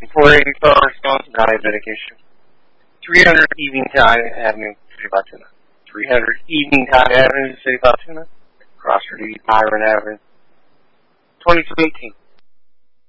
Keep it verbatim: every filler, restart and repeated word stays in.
four eighty-four Stone Diabetic Issue. three hundred Evening Time Avenue, City of Altoona. three hundred Evening Time Avenue, City of Altoona. Cross Street, Byron Avenue. twenty-two eighteen.